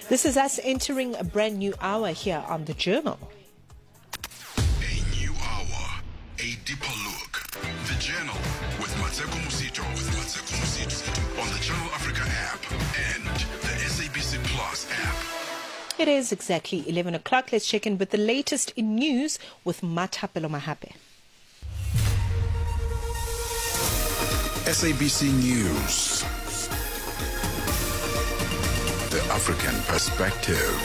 This is us entering a brand new hour here on The Journal. A new hour, a deeper look. The Journal with Mateko Musito. On the Channel Africa app and the SABC Plus app. It is exactly 11 o'clock. Let's check in with the latest in news with Mathapelo Mahape. SABC News. The African Perspective.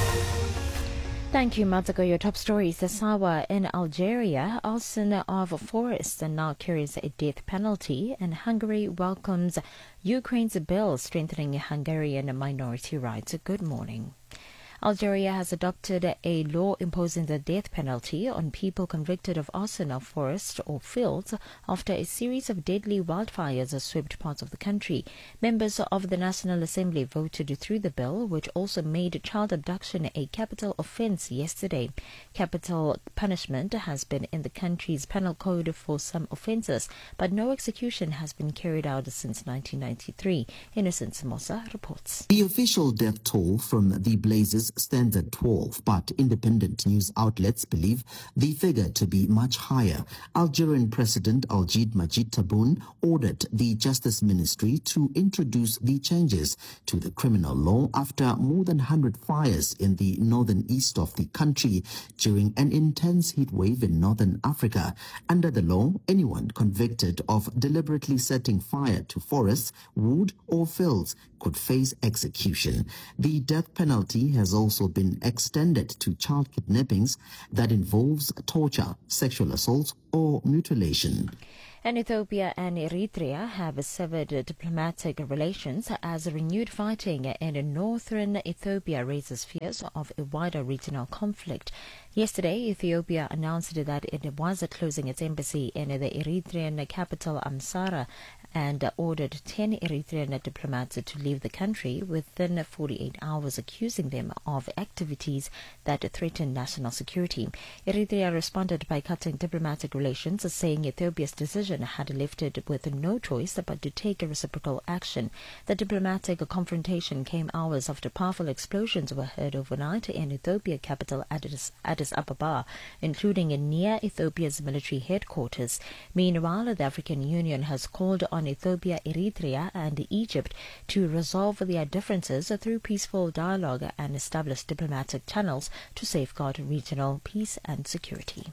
Thank you, Matsuko. Your top stories. The Sawa in Algeria, arson of forests and now carries a death penalty, and Hungary welcomes Ukraine's bill strengthening Hungarian minority rights. Good morning. Algeria has adopted a law imposing the death penalty on people convicted of arson of forests or fields after a series of deadly wildfires swept parts of the country. Members of the National Assembly voted through the bill, which also made child abduction a capital offence yesterday. Capital punishment has been in the country's penal code for some offences, but no execution has been carried out since 1993. Innocent Samosa reports. The official death toll from the blazes stands at 12, but independent news outlets believe the figure to be much higher. Algerian President Aljid Majid Tebboune ordered the Justice Ministry to introduce the changes to the criminal law after more than 100 fires in the northern east of the country during an intense heat wave in northern Africa. Under the law, anyone convicted of deliberately setting fire to forests, wood or fields could face execution. The death penalty has also been extended to child kidnappings that involves torture, sexual assault or mutilation. And Ethiopia and Eritrea have severed diplomatic relations as renewed fighting in northern Ethiopia raises fears of a wider regional conflict. Yesterday, Ethiopia announced that it was closing its embassy in the Eritrean capital Asmara and ordered 10 Eritrean diplomats to leave the country within 48 hours, accusing them of activities that threaten national security. Eritrea responded by cutting diplomatic relations, saying Ethiopia's decision had left it with no choice but to take reciprocal action. The diplomatic confrontation came hours after powerful explosions were heard overnight in Ethiopia capital Addis Ababa, including near Ethiopia's military headquarters. Meanwhile, the African Union has called on Ethiopia, Eritrea and Egypt to resolve their differences through peaceful dialogue and establish diplomatic channels to safeguard regional peace and security.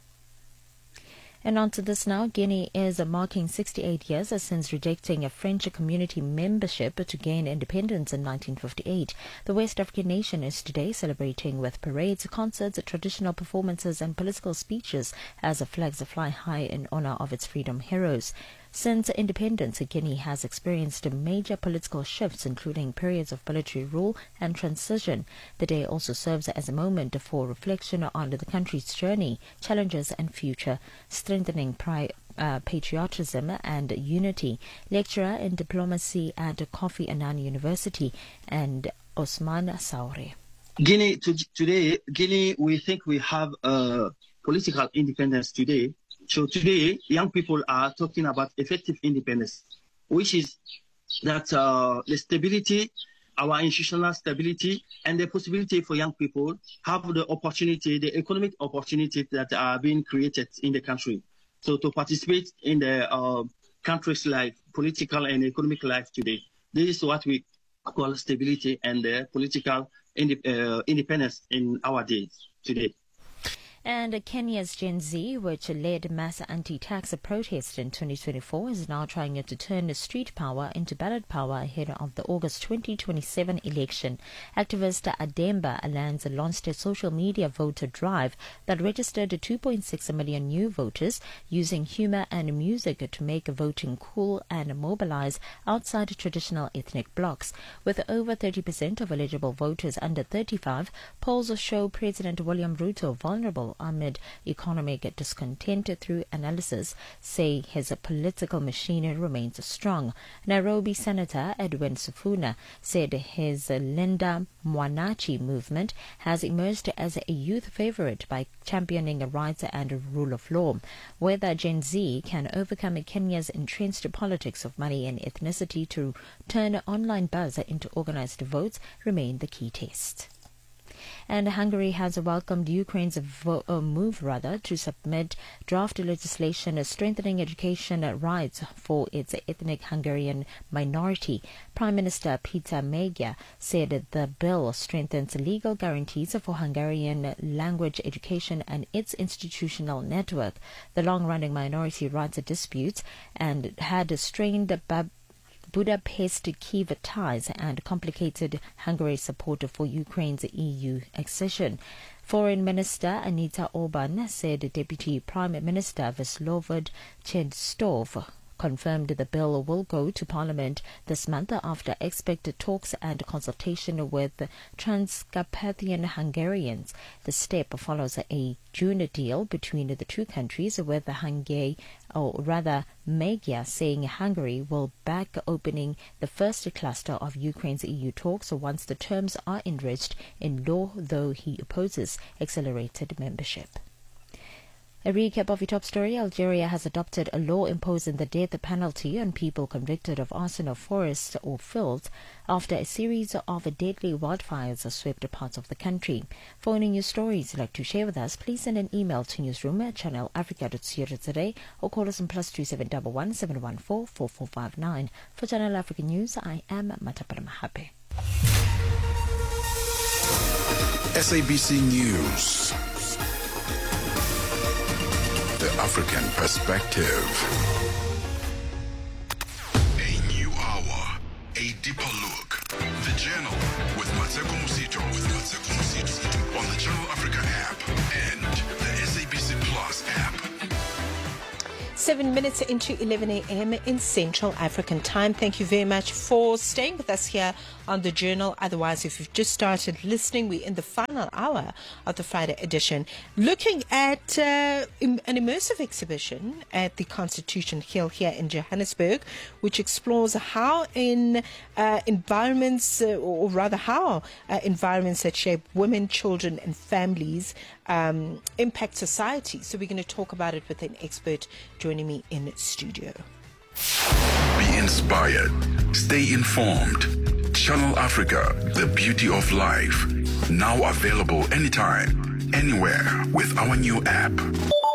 And on to this now. Guinea is marking 68 years since rejecting a French community membership to gain independence in 1958. The West African nation is today celebrating with parades, concerts, traditional performances and political speeches as flags fly high in honor of its freedom heroes. Since independence, Guinea has experienced major political shifts, including periods of military rule and transition. The day also serves as a moment for reflection on the country's journey, challenges and future, strengthening patriotism and unity. Lecturer in diplomacy at Kofi Annan University and Osman Sauri. Guinea, we think we have political independence today. So today, young people are talking about effective independence, which is that the stability, our institutional stability, and the possibility for young people have the opportunity, the economic opportunity that are being created in the country. So to participate in the country's life, political and economic life today. This is what we call stability and political independence in our days today. And Kenya's Gen Z, which led mass anti-tax protest in 2024, is now trying to turn street power into ballot power ahead of the August 2027 election. Activist Ademba Alliance launched a social media voter drive that registered 2.6 million new voters, using humor and music to make voting cool and mobilize outside traditional ethnic blocs. With over 30% of eligible voters under 35, polls show President William Ruto vulnerable Council amid economic discontent through analysis say his political machine remains strong. Nairobi Senator Edwin Sifuna said his Linda Mwanachi movement has emerged as a youth favorite by championing rights and rule of law. Whether Gen Z can overcome Kenya's entrenched politics of money and ethnicity to turn online buzz into organized votes remain the key test. And Hungary has welcomed Ukraine's move to submit draft legislation strengthening education rights for its ethnic Hungarian minority. Prime Minister Peter Magyar said the bill strengthens legal guarantees for Hungarian language education and its institutional network. The long-running minority rights disputes and had strained Budapest-Kiev ties and complicated Hungary's support for Ukraine's EU accession. Foreign Minister Anita Orban said Deputy Prime Minister Vyslovod Chestov confirmed the bill will go to Parliament this month after expected talks and consultation with Transcarpathian Hungarians. The step follows a June deal between the two countries, with Magyar saying Hungary will back opening the first cluster of Ukraine's EU talks once the terms are enriched in law, though he opposes accelerated membership. A recap of your top story. Algeria has adopted a law imposing the death penalty on people convicted of arson of forests or fields after a series of deadly wildfires swept parts of the country. For any news stories you'd like to share with us, please send an email to newsroom@channelafrica.co.za or call us on +2711 714 4459. For Channel Africa News, I am Matapala Mahape. SABC News. The African perspective. A new hour, a deeper look. The Journal with Mateko Musito. On the Channel Africa app and the SABC Plus app. 7 minutes into 11 a.m. in Central African Time. Thank you very much for staying with us here on the Journal. Otherwise, if you've just started listening, we're in the final hour of the Friday edition, looking at an immersive exhibition at the Constitution Hill here in Johannesburg, which explores how environments that shape women, children and families impact society. So we're going to talk about it with an expert joining me in studio. Be inspired. Stay informed. Channel Africa, the beauty of life. Now available anytime, anywhere with our new app.